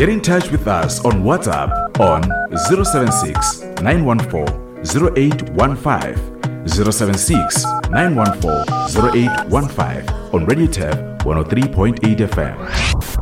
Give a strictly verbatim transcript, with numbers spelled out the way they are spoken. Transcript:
Get in touch with us on WhatsApp on zero seven six, nine one four, zero eight one five, zero seven six, nine one four, zero eight one five on Radio Tab one oh three point eight F M.